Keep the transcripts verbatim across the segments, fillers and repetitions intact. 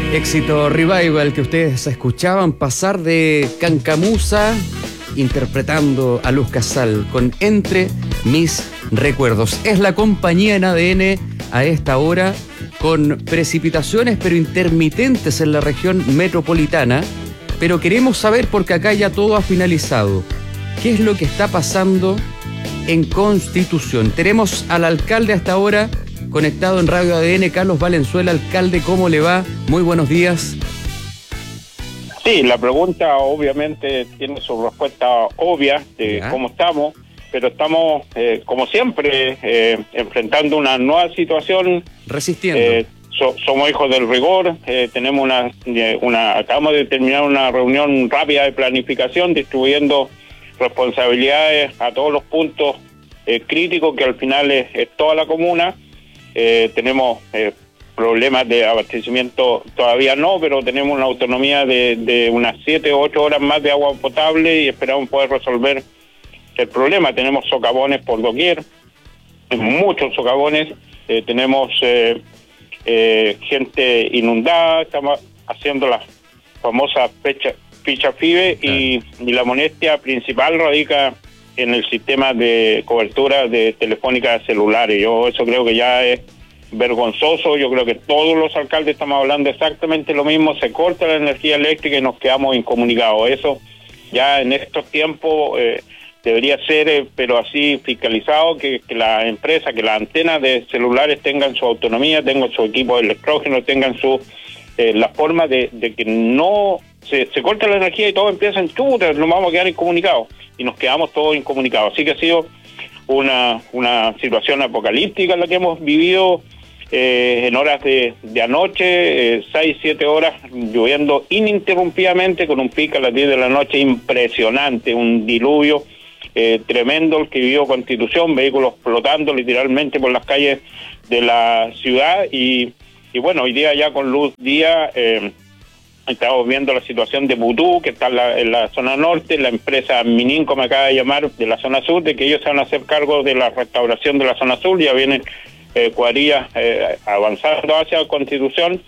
Éxito Revival que ustedes escuchaban pasar de Cancamusa interpretando a Luz Casal con Entre Mis Recuerdos. Es la compañía en A D N a esta hora con precipitaciones pero intermitentes en la región metropolitana, pero queremos saber, porque acá ya todo ha finalizado, qué es lo que está pasando en Constitución. Tenemos al alcalde hasta ahora conectado en Radio A D N, Carlos Valenzuela. Alcalde, ¿cómo le va? Muy buenos días. Sí, la pregunta obviamente tiene su respuesta obvia de ya. cómo estamos, pero estamos, eh, como siempre, eh, enfrentando una nueva situación. Resistiendo. Eh, so, somos hijos del rigor, eh, tenemos una, una, acabamos de terminar una reunión rápida de planificación, distribuyendo responsabilidades a todos los puntos eh, críticos, que al final es, es toda la comuna. Eh, tenemos eh, problemas de abastecimiento, todavía no, pero tenemos una autonomía de, de unas siete o ocho horas más de agua potable y esperamos poder resolver el problema. Tenemos socavones por doquier, muchos socavones, eh, tenemos eh, eh, gente inundada, estamos haciendo las famosas fichas ficha F I B E y, y la molestia principal radica en el sistema de cobertura de telefónica celulares. Yo eso creo que ya es vergonzoso. Yo creo que todos los alcaldes estamos hablando exactamente lo mismo. Se corta la energía eléctrica y nos quedamos incomunicados. Eso ya en estos tiempos eh, debería ser, eh, pero así fiscalizado, que, que la empresa, que las antenas de celulares tengan su autonomía, tengan su equipo de electrógeno, tengan su eh, la forma de, de que no se, se corta la energía y todo empieza en chuta, nos vamos a quedar incomunicados. Y nos quedamos todos incomunicados. Así que ha sido una, una situación apocalíptica la que hemos vivido eh, en horas de, de anoche, eh, seis, siete horas lloviendo ininterrumpidamente, con un pico a las diez de la noche impresionante, un diluvio eh, tremendo el que vivió Constitución, vehículos flotando literalmente por las calles de la ciudad. Y, y bueno, hoy día ya con luz día... Eh, Estamos viendo la situación de Butú, que está en la, en la zona norte. La empresa Mininco me acaba de llamar de la zona sur, de que ellos se van a hacer cargo de la restauración de la zona sur. Ya vienen eh, cuadrillas eh, avanzando hacia Constitución,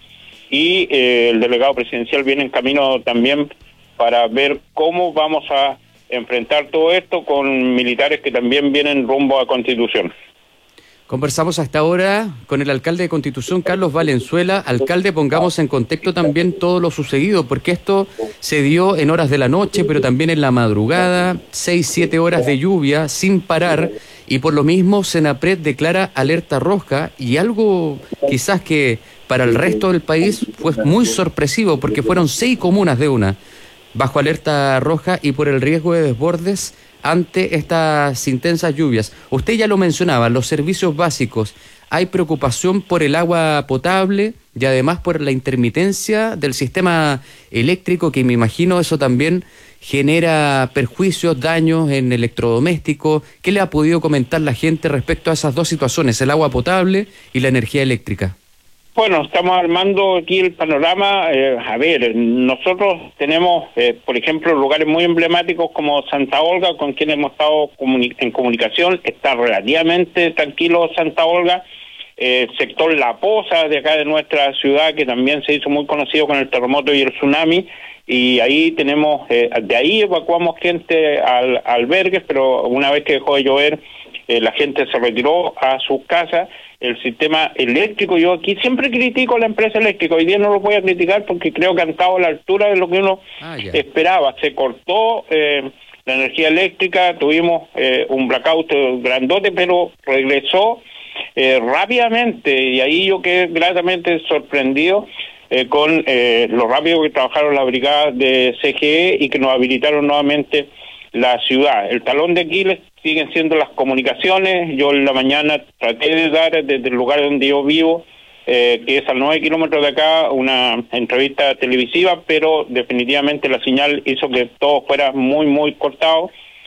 y eh, el delegado presidencial viene en camino también para ver cómo vamos a enfrentar todo esto con militares que también vienen rumbo a Constitución. Conversamos hasta ahora con el alcalde de Constitución, Carlos Valenzuela. Alcalde, pongamos en contexto también todo lo sucedido, porque esto se dio en horas de la noche, pero también en la madrugada, seis, siete horas de lluvia sin parar, y por lo mismo Senapred declara alerta roja, y algo quizás que para el resto del país fue muy sorpresivo, porque fueron seis comunas de una bajo alerta roja y por el riesgo de desbordes ante estas intensas lluvias. Usted ya lo mencionaba, los servicios básicos. Hay preocupación por el agua potable y además por la intermitencia del sistema eléctrico, que me imagino eso también genera perjuicios, daños en electrodomésticos. ¿Qué le ha podido comentar la gente respecto a esas dos situaciones, el agua potable y la energía eléctrica? Bueno, estamos armando aquí el panorama. Eh, a ver, nosotros tenemos, eh, por ejemplo, lugares muy emblemáticos como Santa Olga, con quien hemos estado comuni- en comunicación. Está relativamente tranquilo Santa Olga. Eh, sector La Poza, de acá de nuestra ciudad, que también se hizo muy conocido con el terremoto y el tsunami. Y ahí tenemos, eh, de ahí evacuamos gente al, a albergues, pero una vez que dejó de llover, eh, la gente se retiró a sus casas. El sistema eléctrico, yo aquí siempre critico a la empresa eléctrica, hoy día no lo voy a criticar porque creo que han estado a la altura de lo que uno ah, yeah. esperaba. Se cortó eh, la energía eléctrica, tuvimos eh, un blackout grandote, pero regresó eh, rápidamente, y ahí yo quedé gratamente sorprendido eh, con eh, lo rápido que trabajaron las brigadas de C G E y que nos habilitaron nuevamente la ciudad. El talón de Aquiles siguen siendo las comunicaciones. Yo en la mañana traté de dar desde el lugar donde yo vivo, eh, que es a nueve kilómetros de acá, una entrevista televisiva, pero definitivamente la señal hizo que todo fuera muy, muy cortado.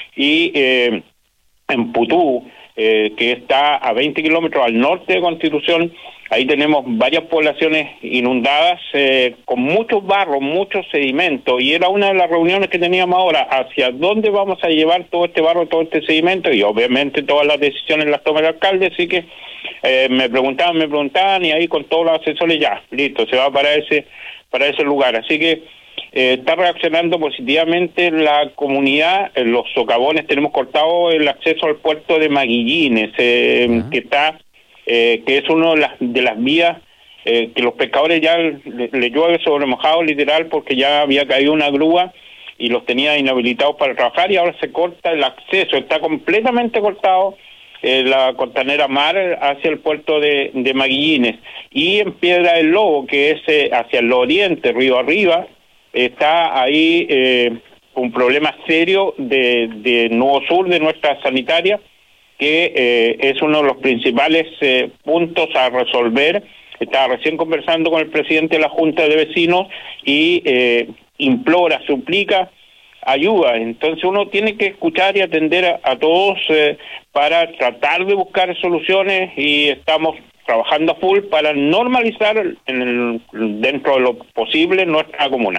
Y eh, en Putú, eh, que está a veinte kilómetros al norte de Constitución, Ahí tenemos varias poblaciones inundadas eh, con muchos barros, muchos sedimentos, y era una de las reuniones que teníamos ahora, hacia dónde vamos a llevar todo este barro, todo este sedimento, y obviamente todas las decisiones las toma el alcalde, así que eh, me preguntaban, me preguntaban, y ahí con todos los asesores ya, listo, se va para ese, para ese lugar, así que eh, está reaccionando positivamente la comunidad. En los socavones tenemos cortado el acceso al puerto de Maguillines, eh, uh-huh. que está Eh, que es una de las, de las vías eh, que los pescadores ya le, le llueve sobre mojado literal porque ya había caído una grúa y los tenía inhabilitados para trabajar, y ahora se corta el acceso, está completamente cortado eh, la costanera mar hacia el puerto de, de Maguillines, y en Piedra del Lobo, que es eh, hacia el oriente, río arriba, está ahí eh, un problema serio de, de Nuevo Sur, de nuestra sanitaria, que eh, es uno de los principales eh, puntos a resolver. Estaba recién conversando con el presidente de la Junta de Vecinos y eh, implora, suplica ayuda. Entonces uno tiene que escuchar y atender a, a todos eh, para tratar de buscar soluciones, y estamos trabajando a full para normalizar en el, dentro de lo posible nuestra comuna.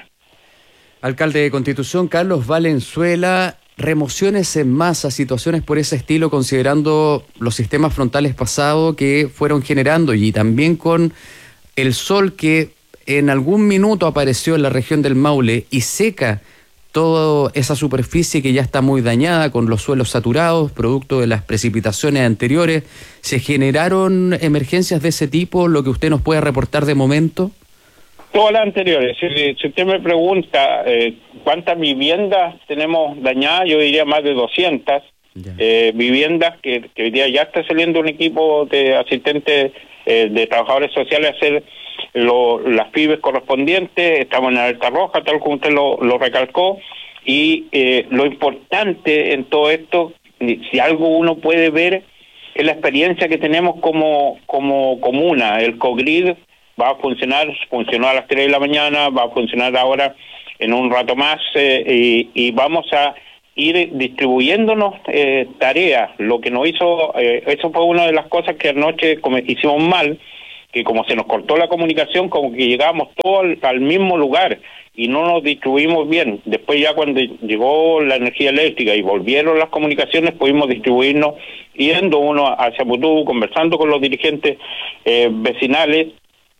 Alcalde de Constitución, Carlos Valenzuela, remociones en masa, situaciones por ese estilo, considerando los sistemas frontales pasados que fueron generando, y también con el sol que en algún minuto apareció en la región del Maule y seca toda esa superficie que ya está muy dañada, con los suelos saturados, producto de las precipitaciones anteriores. ¿Se generaron emergencias de ese tipo, lo que usted nos puede reportar de momento? Todas las anteriores. Si, si usted me pregunta eh, cuántas viviendas tenemos dañadas, yo diría más de doscientas eh, viviendas que, que hoy día ya está saliendo un equipo de asistentes eh, de trabajadores sociales a hacer lo, las pibes correspondientes. Estamos en alerta roja, tal como usted lo, lo recalcó, y eh, lo importante en todo esto, si algo uno puede ver, es la experiencia que tenemos como, como comuna. El COGRID va a funcionar, funcionó a las tres de la mañana, va a funcionar ahora en un rato más, eh, y, y vamos a ir distribuyéndonos eh, tareas. Lo que nos hizo, eh, eso fue una de las cosas que anoche como hicimos mal, que como se nos cortó la comunicación, como que llegamos todos al, al mismo lugar y no nos distribuimos bien. Después ya cuando llegó la energía eléctrica y volvieron las comunicaciones, pudimos distribuirnos, yendo uno hacia Putú, conversando con los dirigentes eh, vecinales,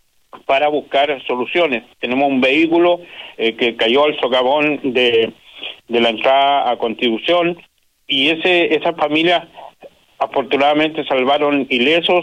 para buscar soluciones. Tenemos un vehículo eh, que cayó al socavón de, de la entrada a Constitución, y ese esas familias afortunadamente salvaron ilesos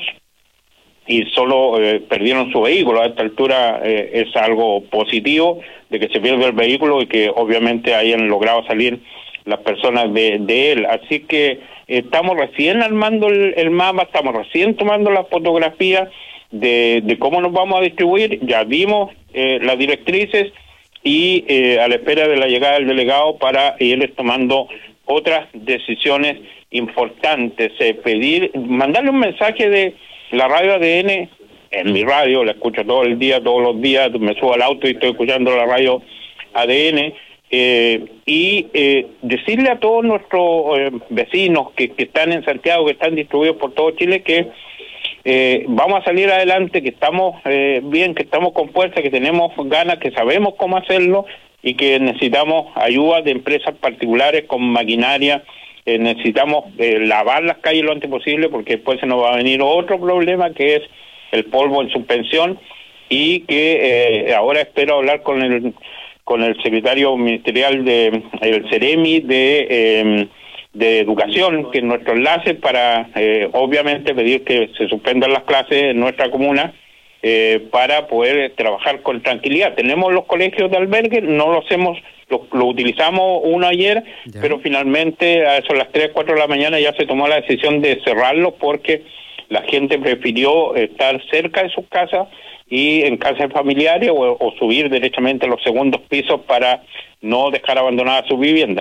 y solo eh, perdieron su vehículo. A esta altura eh, es algo positivo de que se pierde el vehículo y que obviamente hayan logrado salir las personas de, de él. Así que estamos recién armando el, el mapa, estamos recién tomando las fotografías De, de cómo nos vamos a distribuir. Ya vimos eh, las directrices, y eh, a la espera de la llegada del delegado para ir tomando otras decisiones importantes. Eh, pedir, mandarle un mensaje de la radio A D N, en mi radio, la escucho todo el día, todos los días, me subo al auto y estoy escuchando la radio A D N, eh, y eh, decirle a todos nuestros eh, vecinos que, que están en Santiago, que están distribuidos por todo Chile, que Eh, vamos a salir adelante, que estamos eh, bien, que estamos con fuerza, que tenemos ganas, que sabemos cómo hacerlo, y que necesitamos ayuda de empresas particulares con maquinaria. Eh, necesitamos eh, lavar las calles lo antes posible, porque después se nos va a venir otro problema, que es el polvo en suspensión, y que eh, ahora espero hablar con el con el secretario ministerial de el Ceremi de eh, de Educación, que es nuestro enlace, para eh, obviamente pedir que se suspendan las clases en nuestra comuna, eh, para poder trabajar con tranquilidad. Tenemos los colegios de albergue, no lo hacemos, lo, lo utilizamos uno ayer, ya. Pero finalmente a eso a las tres, cuatro de la mañana ya se tomó la decisión de cerrarlo, porque la gente prefirió estar cerca de sus casas y en casas familiares, o, o subir derechamente a los segundos pisos para no dejar abandonada su vivienda.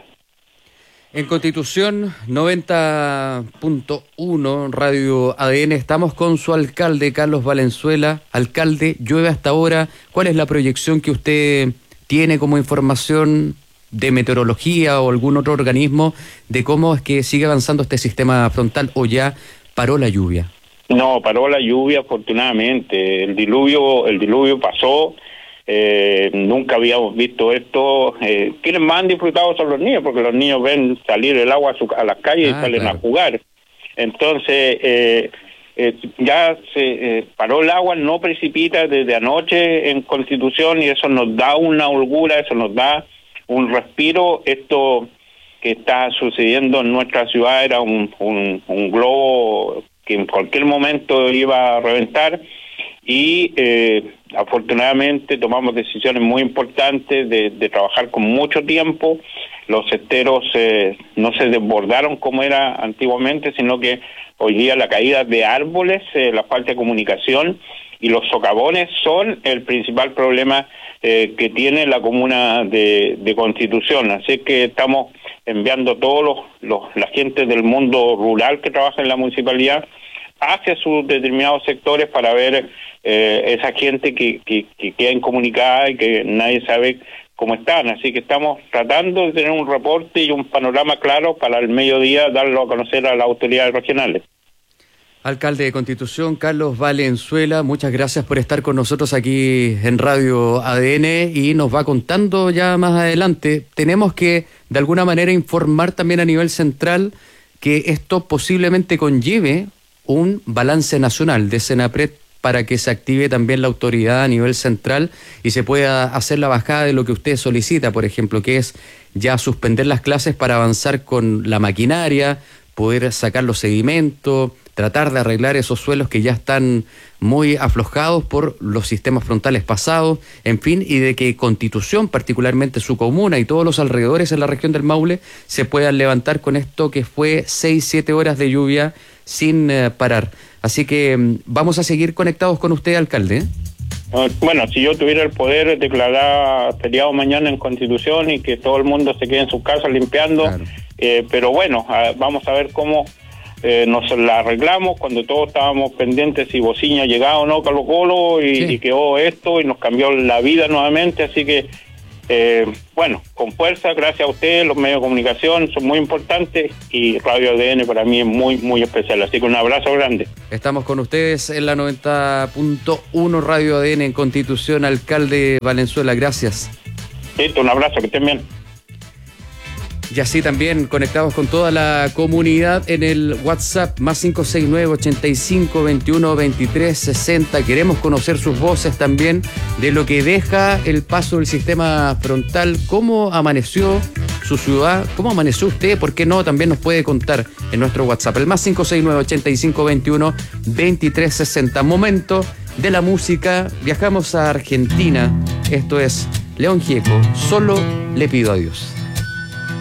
En Constitución noventa punto uno, Radio A D N, estamos con su alcalde, Carlos Valenzuela. Alcalde, llueve hasta ahora. ¿Cuál es la proyección que usted tiene como información de meteorología o algún otro organismo de cómo es que sigue avanzando este sistema frontal, o ya paró la lluvia? No, paró la lluvia afortunadamente. El diluvio, el diluvio pasó. Eh, nunca habíamos visto esto. Eh, quienes más han disfrutado son los niños, porque los niños ven salir el agua a, su, a las calles ah, y salen claro. a jugar. Entonces, eh, eh, ya se eh, paró el agua, no precipita desde anoche en Constitución, y eso nos da una holgura, eso nos da un respiro. Esto que está sucediendo en nuestra ciudad era un, un, un globo que en cualquier momento iba a reventar, y eh, afortunadamente tomamos decisiones muy importantes de, de trabajar con mucho tiempo. Los esteros eh, no se desbordaron como era antiguamente, sino que hoy día la caída de árboles, eh, la falta de comunicación y los socavones son el principal problema eh, que tiene la comuna de, de Constitución. Así que estamos enviando todos los, los la gente del mundo rural que trabaja en la municipalidad hacia sus determinados sectores para ver eh, esa gente que, que, que queda incomunicada y que nadie sabe cómo están. Así que estamos tratando de tener un reporte y un panorama claro para el mediodía darlo a conocer a las autoridades regionales. Alcalde de Constitución, Carlos Valenzuela, muchas gracias por estar con nosotros aquí en Radio A D N, y nos va contando ya más adelante. Tenemos que de alguna manera informar también a nivel central que esto posiblemente conlleve un balance nacional de Senapred para que se active también la autoridad a nivel central y se pueda hacer la bajada de lo que usted solicita, por ejemplo, que es ya suspender las clases para avanzar con la maquinaria, poder sacar los sedimentos, tratar de arreglar esos suelos que ya están muy aflojados por los sistemas frontales pasados, en fin, y de que Constitución, particularmente su comuna y todos los alrededores en la región del Maule, se puedan levantar con esto que fue seis, siete horas de lluvia sin eh, parar. Así que um, vamos a seguir conectados con usted, alcalde. Bueno, si yo tuviera el poder, declarar feriado mañana en Constitución y que todo el mundo se quede en sus casas limpiando, claro. eh, pero bueno, a, vamos a ver cómo eh, nos la arreglamos cuando todos estábamos pendientes si Bociña llegaba o no Colo Colo y, sí. y quedó esto y nos cambió la vida nuevamente, así que Eh, bueno, con fuerza, gracias a ustedes, los medios de comunicación son muy importantes y Radio A D N para mí es muy, muy especial, así que un abrazo grande. Estamos con ustedes en la noventa punto uno Radio A D N en Constitución, alcalde Valenzuela, gracias. Listo, un abrazo, que estén bien. Y así también conectados con toda la comunidad en el WhatsApp más cinco seis nueve, ochenta y cinco, veintiuno, veintitrés, sesenta. Queremos conocer sus voces también de lo que deja el paso del sistema frontal, cómo amaneció su ciudad, cómo amaneció usted, por qué no, también nos puede contar en nuestro WhatsApp, el más cinco seis nueve, ochenta y cinco, veintiuno, veintitrés, sesenta. Momento de la música, viajamos a Argentina, esto es León Gieco, Solo le pido a Dios.